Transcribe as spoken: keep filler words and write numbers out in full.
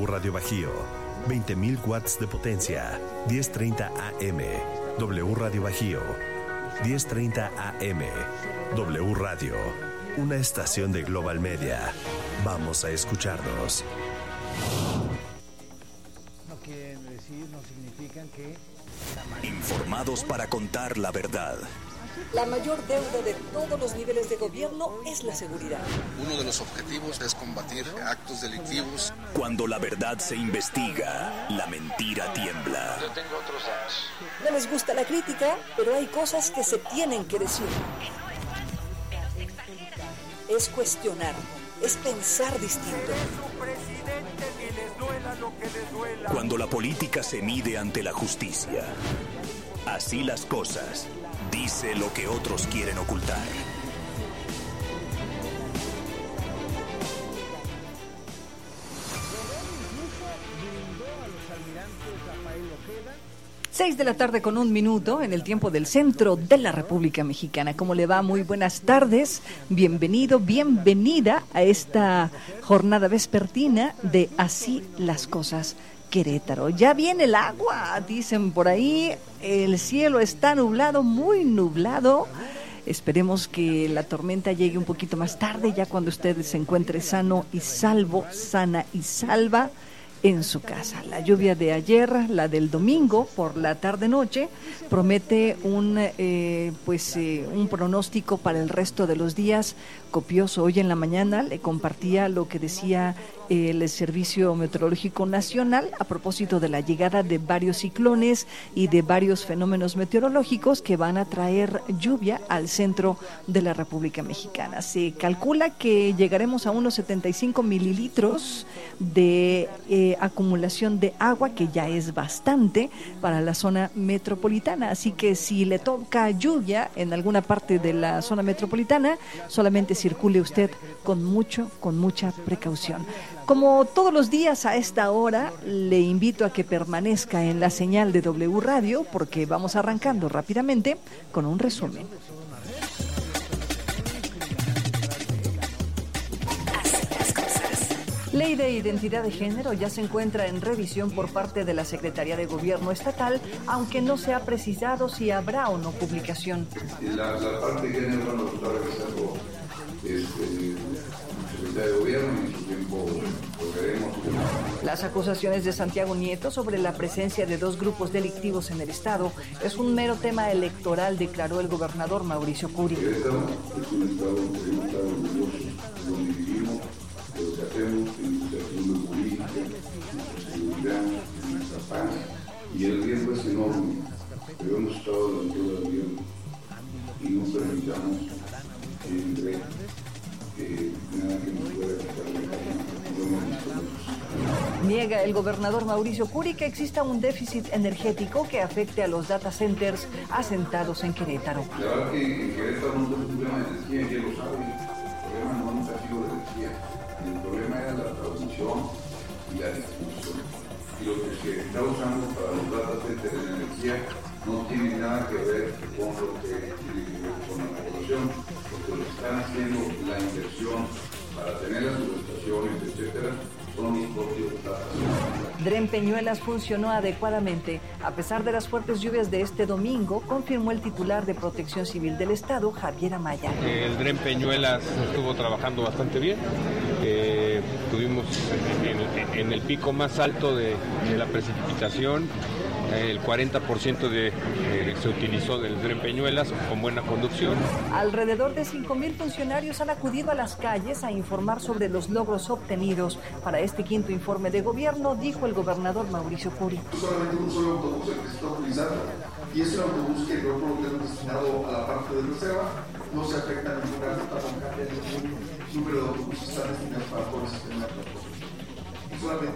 Radio Bajío, veinte mil watts de potencia, diez treinta A M. W Radio Bajío, diez treinta A M. W Radio, una estación de Global Media. Vamos a escucharnos. No quieren decir, no significan que... Informados para contar la verdad. La mayor deuda de todos los niveles de gobierno es la seguridad. Uno de los objetivos es combatir actos delictivos. Cuando la verdad se investiga, la mentira tiembla. Yo tengo otros datos. No les gusta la crítica, pero hay cosas que se tienen que decir. Es cuestionar, es pensar distinto. Cuando la política se mide ante la justicia. Así las cosas. Dice lo que otros quieren ocultar. Seis de la tarde con un minuto en el tiempo del centro de la República Mexicana. ¿Cómo le va? Muy buenas tardes. Bienvenido, bienvenida a esta jornada vespertina de Así las Cosas Querétaro. Ya viene el agua, dicen por ahí. El cielo está nublado, muy nublado. Esperemos que la tormenta llegue un poquito más tarde, ya cuando usted se encuentre sano y salvo, sana y salva en su casa. La lluvia de ayer, la del domingo por la tarde-noche, promete un eh, pues eh, un pronóstico para el resto de los días copioso. Hoy en la mañana le compartía lo que decía el Servicio Meteorológico Nacional a propósito de la llegada de varios ciclones y de varios fenómenos meteorológicos que van a traer lluvia al centro de la República Mexicana. Se calcula que llegaremos a unos setenta y cinco mililitros de eh, acumulación de agua, que ya es bastante para la zona metropolitana. Así que si le toca lluvia en alguna parte de la zona metropolitana, solamente circule usted con mucho, con mucha precaución. Como todos los días a esta hora, le invito a que permanezca en la señal de W Radio, porque vamos arrancando rápidamente con un resumen. Ley de Identidad de Género ya se encuentra en revisión por parte de la Secretaría de Gobierno Estatal, aunque no se ha precisado si habrá o no publicación. La, la parte de género lo está revisando este, la Secretaría de Gobierno y en su tiempo lo veremos. Las acusaciones de Santiago Nieto sobre la presencia de dos grupos delictivos en el Estado es un mero tema electoral, declaró el gobernador Mauricio Curi. El Estado es un Estado que está orgulloso de donde vivimos, de lo que hacemos, en nuestra acción política, en nuestra seguridad, en nuestra paz, y el riesgo es enorme, pero hemos estado a la altura del riesgo y no permitamos que entre eh, nada que nos pueda quitar la calma. Niega el gobernador Mauricio Curi que exista un déficit energético que afecte a los data centers asentados en Querétaro. La verdad que en Querétaro no es un problema de energía, ya lo saben. El problema no nunca ha sido de energía. El problema era la transmisión y la distribución. Y lo que se está usando para los data centers de energía no tiene nada que ver con lo que tiene que ver con la población, porque lo que están haciendo la inversión para tener las subestaciones, etcétera, son los propios data centers. Dren Peñuelas funcionó adecuadamente. A pesar de las fuertes lluvias de este domingo, confirmó el titular de Protección Civil del Estado, Javier Amaya. El Dren Peñuelas estuvo trabajando bastante bien. Eh, tuvimos en, en, en el pico más alto de, de la precipitación, el cuarenta por ciento de, eh, se utilizó del Dren Peñuelas con buena conducción. Alrededor de cinco mil funcionarios han acudido a las calles a informar sobre los logros obtenidos para este quinto informe de gobierno, dijo el gobernador Mauricio Curi. Solamente un solo autobús el que se está utilizando, y ese autobús que nosotros lo tenemos destinado a la parte de reserva, no se afecta en ningún caso, está con cambio de ningún número de autobuses que están destinados para todo el sistema de transporte. Solamente